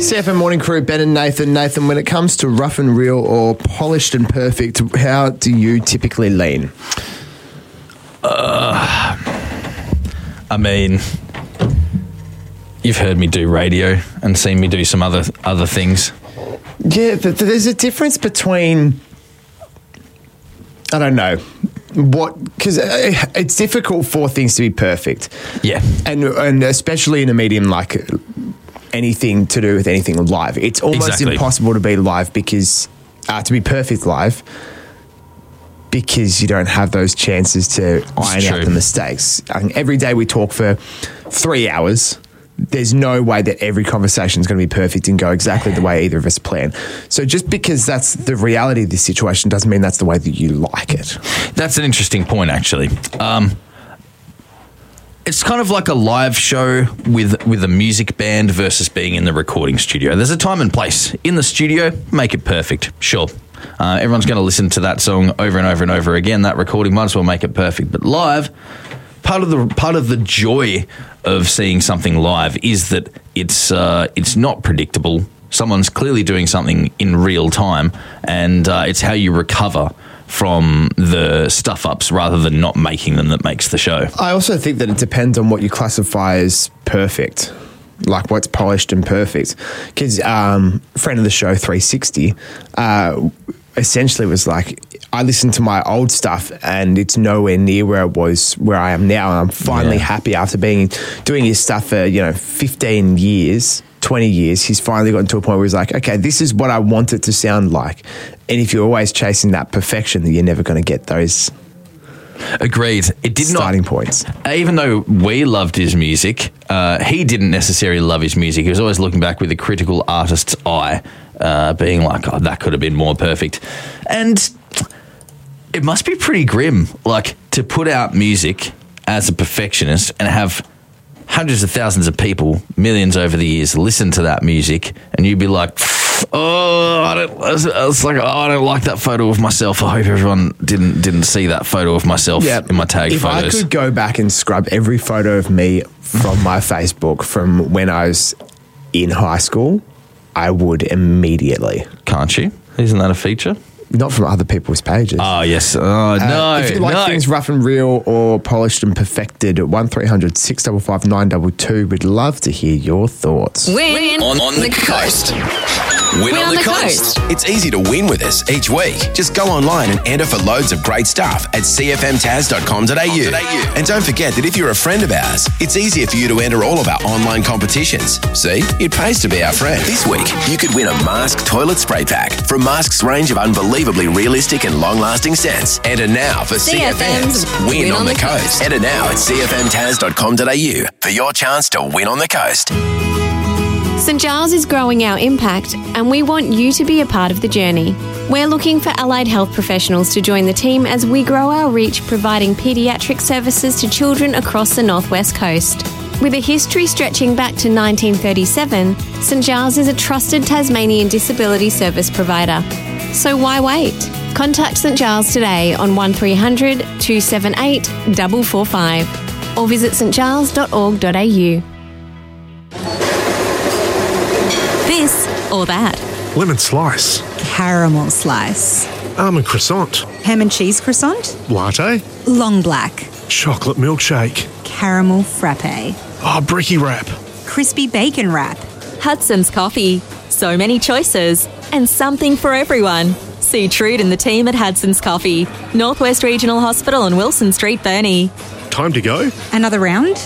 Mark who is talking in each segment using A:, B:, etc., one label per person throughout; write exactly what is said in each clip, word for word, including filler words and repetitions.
A: C F M Morning Crew, Ben and Nathan. Nathan, when it comes to rough and real or polished and perfect, how do you typically lean?
B: Uh, I mean, you've heard me do radio and seen me do some other other things.
A: Yeah, but there's a difference between, I don't know, what, because it's difficult for things to be perfect.
B: Yeah.
A: And, and especially in a medium like anything to do with anything live. It's almost
B: Exactly.
A: impossible to be live because, uh, to be perfect live, because you don't have those chances to iron
B: true.
A: out the mistakes. I mean, every day we talk for three hours. There's no way that every conversation is going to be perfect and go exactly the way either of us plan. So just because that's the reality of this situation doesn't mean that's the way that you like it.
B: That's an interesting point, actually. Um, it's kind of like a live show with with a music band versus being in the recording studio. There's a time and place. In the studio, make it perfect, sure. Uh, everyone's going to listen to that song over and over and over again. That recording might as well make it perfect. But live, part of the part of the joy of seeing something live is that it's uh, it's not predictable. Someone's clearly doing something in real time, and uh, it's how you recover from the stuff-ups rather than not making them that makes the show.
A: I also think that it depends on what you classify as perfect, like what's polished and perfect. Because um, a friend of the show, three sixty, uh, essentially was like, I listened to my old stuff and it's nowhere near where it was, where I am now. And I'm finally
B: Yeah.
A: happy after being doing his stuff for, you know, fifteen years, twenty years. He's finally gotten to a point where he's like, okay, this is what I want it to sound like. And if you're always chasing that perfection, then you're never going to get those
B: Agreed. It did
A: starting
B: not,
A: points.
B: even though we loved his music, uh, he didn't necessarily love his music. He was always looking back with a critical artist's eye, uh, being like, oh, that could have been more perfect. And it must be pretty grim, like, to put out music as a perfectionist and have hundreds of thousands of people, millions over the years, listen to that music, and you'd be like, oh, I don't. It's like, oh, I don't like that photo of myself. I hope everyone didn't didn't see that photo of myself
A: Yeah,
B: in my tagged
A: if
B: photos.
A: I could go back and scrub every photo of me from my Facebook from when I was in high school, I would immediately.
B: Can't you? Isn't that a feature?
A: Not from other people's pages.
B: Oh, yes. Oh,
A: Uh,
B: no.
A: if you like
B: no.
A: things rough and real or polished and perfected, one three hundred six five five nine two two, we'd love to hear your thoughts.
C: Win
D: On, on the coast. Win, on, the, coast. It's easy to win with us each week. Just go online and enter for loads of great stuff at c f m taz dot com dot a u. And don't forget that if you're a friend of ours, it's easier for you to enter all of our online competitions. See, it pays to be our friend. This week, you could win a Mask toilet spray pack from Mask's range of unbelievably realistic and long-lasting scents. Enter now for C F M's Win, on, the, coast. Enter now at c f m taz dot com dot a u for your chance to win on the coast.
E: St Giles is growing our impact and we want you to be a part of the journey. We're looking for allied health professionals to join the team as we grow our reach providing paediatric services to children across the Northwest Coast. With a history stretching back to nineteen thirty-seven, St Giles is a trusted Tasmanian disability service provider. So why wait? Contact St Giles today on one three hundred two seven eight four four five or visit st giles dot org dot a u. This or that.
F: Lemon slice.
G: Caramel slice.
F: Almond croissant.
G: Ham and cheese croissant.
F: Latte.
G: Long black.
F: Chocolate milkshake.
G: Caramel frappe.
F: Oh, brekkie wrap.
G: Crispy bacon wrap.
H: Hudson's Coffee. So many choices and something for everyone. See Trude and the team at Hudson's Coffee, Northwest Regional Hospital on Wilson Street, Burnie.
F: Time to go.
G: Another round?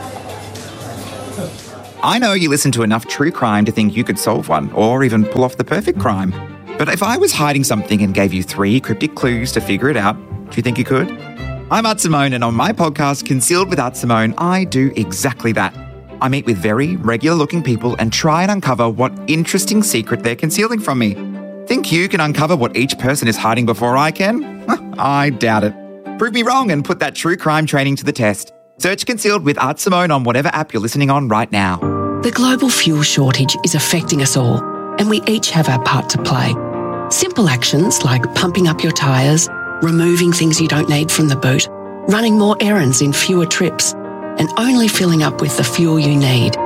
I: I know you listen to enough true crime to think you could solve one, or even pull off the perfect crime. But if I was hiding something and gave you three cryptic clues to figure it out, do you think you could? I'm Art Simone, and on my podcast, Concealed with Art Simone, I do exactly that. I meet with very regular-looking people and try and uncover what interesting secret they're concealing from me. Think you can uncover what each person is hiding before I can? I doubt it. Prove me wrong and put that true crime training to the test. Search Concealed with Art Simone on whatever app you're listening on right now.
J: The global fuel shortage is affecting us all, and we each have our part to play. Simple actions like pumping up your tyres, removing things you don't need from the boot, running more errands in fewer trips, and only filling up with the fuel you need.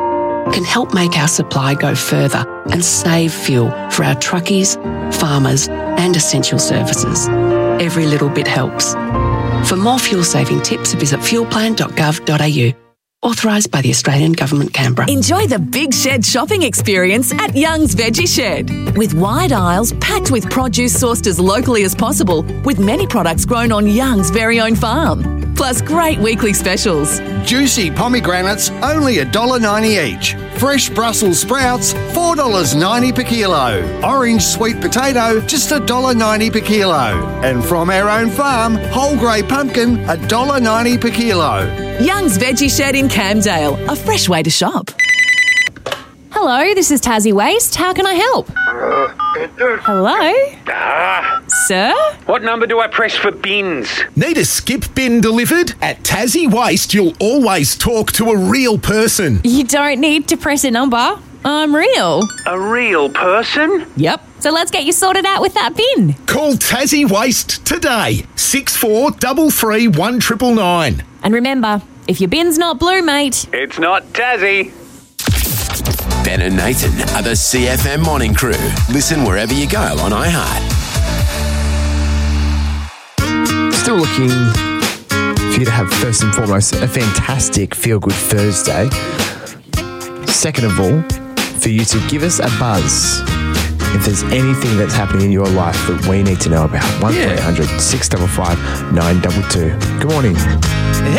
J: can help make our supply go further and save fuel for our truckies, farmers and essential services. Every little bit helps. For more fuel-saving tips, visit fuel plan dot gov dot a u. Authorised by the Australian Government, Canberra.
C: Enjoy the Big Shed shopping experience at Young's Veggie Shed. With wide aisles packed with produce sourced as locally as possible, with many products grown on Young's very own farm. Plus great weekly specials.
K: Juicy pomegranates, only one dollar ninety each. Fresh Brussels sprouts, four dollars ninety per kilo. Orange sweet potato, just one dollar ninety per kilo. And from our own farm, whole grey pumpkin, one dollar ninety per kilo.
C: Young's Veggie Shed in Camdale, a fresh way to shop.
L: Hello, this is Tassie Waste. How can I help? Hello?
M: Ah.
L: Sir?
M: What number do I press for bins?
N: Need a skip bin delivered? At Tassie Waste, you'll always talk to a real person.
L: You don't need to press a number. I'm real.
M: A real person?
L: Yep. So let's get you sorted out with that bin.
N: Call Tassie Waste today. six four three three one nine nine nine.
L: And remember, if your bin's not blue, mate,
M: it's not Tassie.
D: Ben and Nathan are the C F M Morning Crew. Listen wherever you go on iHeart.
A: Still looking for you to have, first and foremost, a fantastic Feel Good Thursday. Second of all, for you to give us a buzz if there's anything that's happening in your life that we need to know about. one three hundred six five five nine two two. Good morning.